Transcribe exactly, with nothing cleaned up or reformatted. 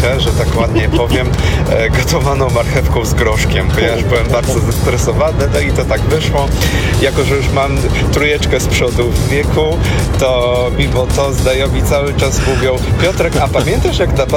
marchewkę, że tak ładnie powiem, e, gotowaną marchewką z groszkiem, ponieważ byłem bardzo zestresowany, no i to tak wyszło. Jako że już mam trójeczkę z przodu w wieku, to mimo to znajomi cały czas mówią: Piotrek, a pamiętasz jak na